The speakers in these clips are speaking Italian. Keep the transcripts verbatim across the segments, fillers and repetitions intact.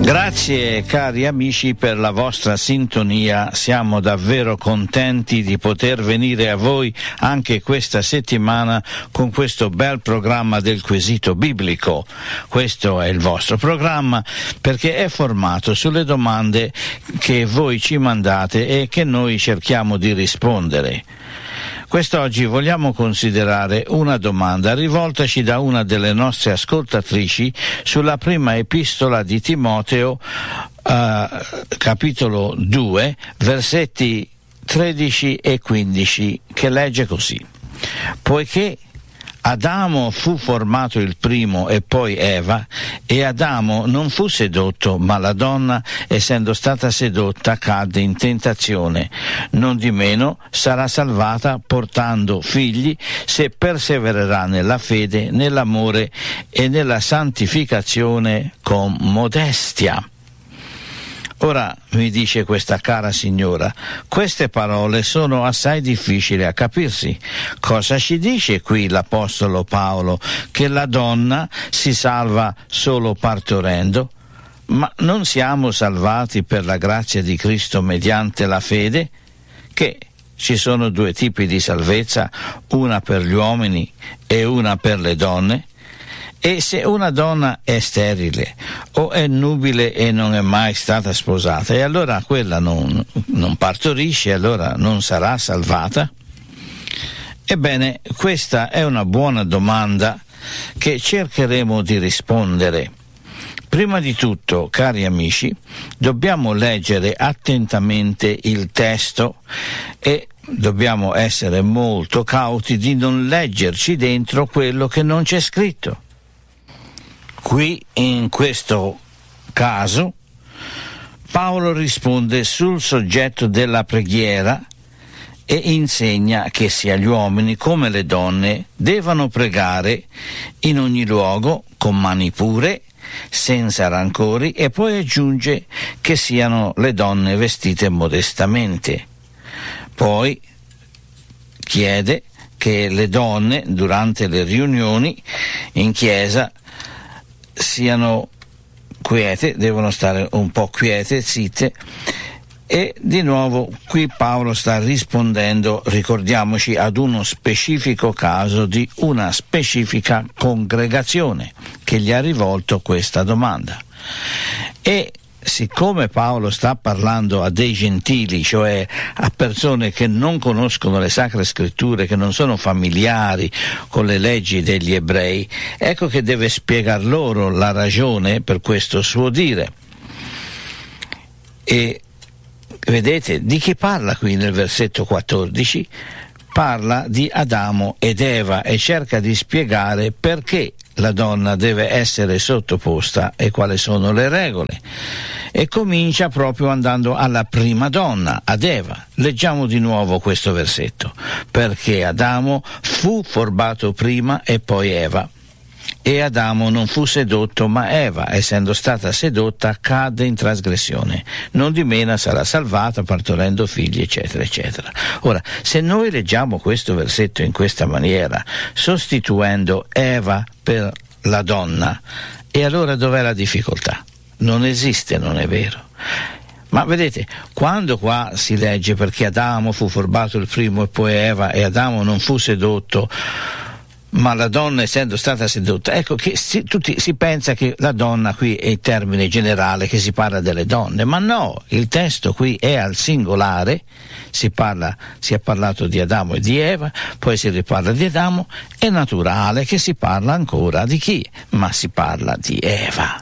Grazie cari amici per la vostra sintonia, siamo davvero contenti di poter venire a voi anche questa settimana con questo bel programma del quesito biblico. Questo è il vostro programma perché è formato sulle domande che voi ci mandate e che noi cerchiamo di rispondere. Quest'oggi vogliamo considerare una domanda rivoltaci da una delle nostre ascoltatrici sulla prima epistola di Timoteo, eh, capitolo due, versetti tredici e quindici, che legge così: poiché Adamo fu formato il primo e poi Eva, e Adamo non fu sedotto, ma la donna, essendo stata sedotta, cadde in tentazione. Nondimeno sarà salvata portando figli, se persevererà nella fede, nell'amore e nella santificazione con modestia. Ora, mi dice questa cara signora, queste parole sono assai difficili a capirsi. Cosa ci dice qui l'Apostolo Paolo? Che la donna si salva solo partorendo? Ma non siamo salvati per la grazia di Cristo mediante la fede? Che ci sono due tipi di salvezza, una per gli uomini e una per le donne? E se una donna è sterile o è nubile e non è mai stata sposata, e allora quella non, non partorisce, allora non sarà salvata? Ebbene, questa è una buona domanda che cercheremo di rispondere. Prima di tutto, cari amici, dobbiamo leggere attentamente il testo e dobbiamo essere molto cauti di non leggerci dentro quello che non c'è scritto. Qui, in questo caso, Paolo risponde sul soggetto della preghiera e insegna che sia gli uomini come le donne devono pregare in ogni luogo con mani pure, senza rancori, e poi aggiunge che siano le donne vestite modestamente. Poi chiede che le donne durante le riunioni in chiesa siano quiete, devono stare un po' quiete, zitte, e di nuovo qui Paolo sta rispondendo, ricordiamoci, ad uno specifico caso di una specifica congregazione che gli ha rivolto questa domanda. E siccome Paolo sta parlando a dei gentili, cioè a persone che non conoscono le sacre scritture, che non sono familiari con le leggi degli ebrei, ecco che deve spiegar loro la ragione per questo suo dire. E vedete di chi parla qui nel versetto quattordici? Parla di Adamo ed Eva e cerca di spiegare perché la donna deve essere sottoposta e quali sono le regole. E comincia proprio andando alla prima donna, ad Eva. Leggiamo di nuovo questo versetto. Perché Adamo fu formato prima e poi Eva. E Adamo non fu sedotto, ma Eva, essendo stata sedotta, cadde in trasgressione. Nondimeno sarà salvata partorendo figli, eccetera, eccetera. Ora, se noi leggiamo questo versetto in questa maniera, sostituendo Eva per la donna, e allora dov'è la difficoltà? Non esiste, non è vero. Ma vedete, quando qua si legge perché Adamo fu formato il primo e poi Eva, e Adamo non fu sedotto, ma la donna essendo stata sedotta, ecco che si, tutti, si pensa che la donna qui è il termine generale, che si parla delle donne, ma no, il testo qui è al singolare, si parla, si è parlato di Adamo e di Eva, poi si riparla di Adamo, è naturale che si parla ancora di chi? Ma si parla di Eva.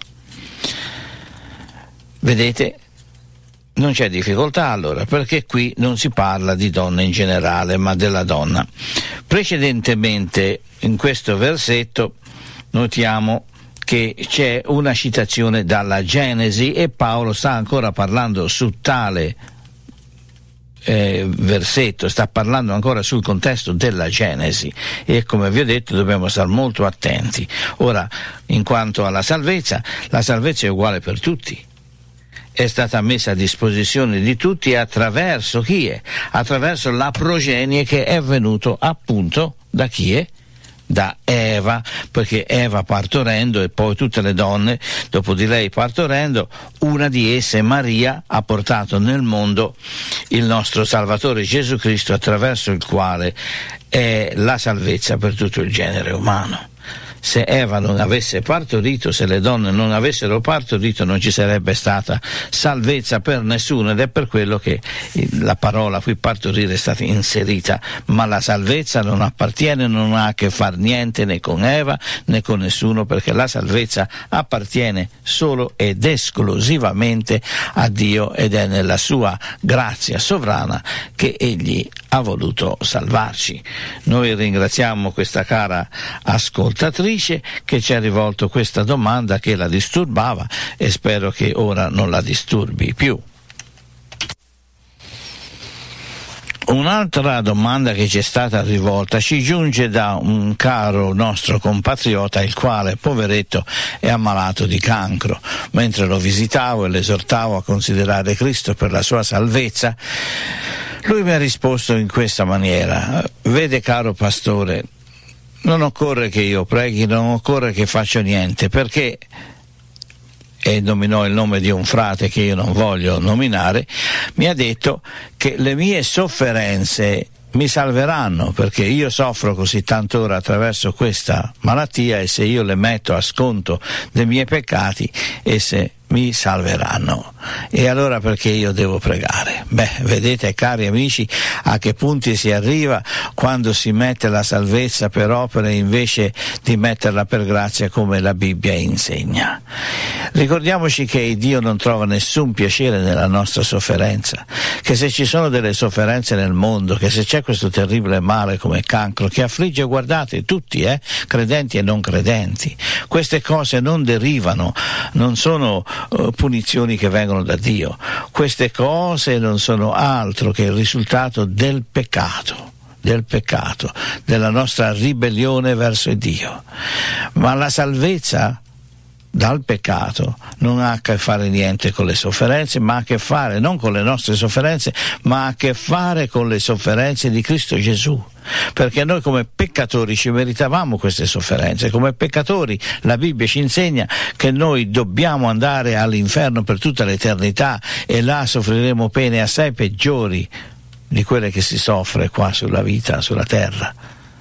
Vedete? Non c'è difficoltà allora, perché qui non si parla di donne in generale, ma della donna. Precedentemente in questo versetto notiamo che c'è una citazione dalla Genesi e Paolo sta ancora parlando su tale eh, versetto, sta parlando ancora sul contesto della Genesi, e come vi ho detto dobbiamo stare molto attenti. Ora, in quanto alla salvezza, la salvezza è uguale per tutti. È stata messa a disposizione di tutti attraverso chi è? Attraverso la progenie che è venuto appunto da chi è? da Eva, perché Eva partorendo e poi tutte le donne dopo di lei partorendo, una di esse, Maria, ha portato nel mondo il nostro Salvatore Gesù Cristo, attraverso il quale è la salvezza per tutto il genere umano. Se Eva non avesse partorito, se le donne non avessero partorito, non ci sarebbe stata salvezza per nessuno, ed è per quello che la parola qui partorire è stata inserita. Ma la salvezza non appartiene, non ha a che fare niente né con Eva né con nessuno, perché la salvezza appartiene solo ed esclusivamente a Dio, ed è nella sua grazia sovrana che Egli ha voluto salvarci. Noi ringraziamo questa cara ascoltatrice che ci ha rivolto questa domanda che la disturbava, e spero che ora non la disturbi più. Un'altra domanda che ci è stata rivolta ci giunge da un caro nostro compatriota, il quale, poveretto, è ammalato di cancro. Mentre lo visitavo e l'esortavo a considerare Cristo per la sua salvezza, lui mi ha risposto in questa maniera: vede, caro pastore, non occorre che io preghi, non occorre che faccia niente, perché, e nominò il nome di un frate che io non voglio nominare, mi ha detto che le mie sofferenze mi salveranno, perché io soffro così tanto ora attraverso questa malattia, e se io le metto a sconto dei miei peccati, esse mi salveranno. E allora perché io devo pregare? Beh, vedete, cari amici, a che punti si arriva quando si mette la salvezza per opere invece di metterla per grazia, come la Bibbia insegna. Ricordiamoci che Dio non trova nessun piacere nella nostra sofferenza, che se ci sono delle sofferenze nel mondo, che se c'è questo terribile male come il cancro che affligge, guardate, tutti, eh, credenti e non credenti, queste cose non derivano, non sono uh, punizioni che vengono da Dio, queste cose non sono altro che il risultato del peccato, del peccato, della nostra ribellione verso Dio. Ma la salvezza dal peccato non ha a che fare niente con le sofferenze, ma ha a che fare non con le nostre sofferenze, ma ha a che fare con le sofferenze di Cristo Gesù. Perché noi come peccatori ci meritavamo queste sofferenze, come peccatori la Bibbia ci insegna che noi dobbiamo andare all'inferno per tutta l'eternità, e là soffriremo pene assai peggiori di quelle che si soffre qua sulla vita, sulla terra.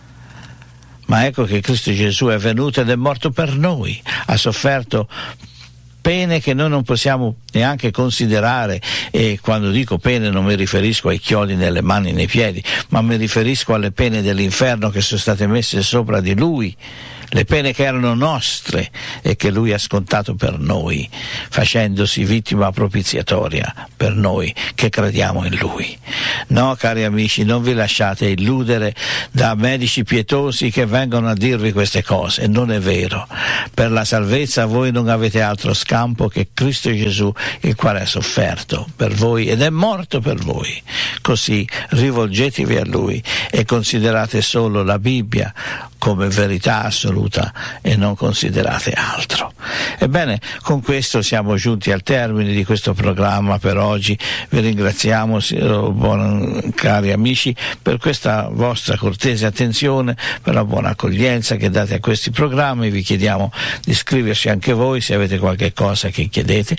Ma ecco che Cristo Gesù è venuto ed è morto per noi, ha sofferto pene che noi non possiamo neanche considerare, e quando dico pene non mi riferisco ai chiodi nelle mani e nei piedi, ma mi riferisco alle pene dell'inferno che sono state messe sopra di Lui, le pene che erano nostre e che Lui ha scontato per noi, facendosi vittima propiziatoria per noi che crediamo in Lui. No, cari amici, non vi lasciate illudere da medici pietosi che vengono a dirvi queste cose, non è vero. Per la salvezza voi non avete altro scampo che Cristo Gesù, il quale ha sofferto per voi ed è morto per voi. Così rivolgetevi a Lui e considerate solo la Bibbia come verità assoluta e non considerate altro. Ebbene, con questo siamo giunti al termine di questo programma per oggi. Vi ringraziamo, buon, cari amici, per questa vostra cortese attenzione, per la buona accoglienza che date a questi programmi. Vi chiediamo di iscriverci anche voi se avete qualche cosa che chiedete.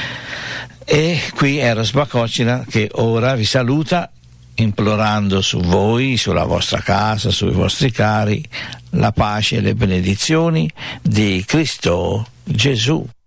E qui Eros Bacocina che ora vi saluta, implorando su voi, sulla vostra casa, sui vostri cari, la pace e le benedizioni di Cristo Gesù.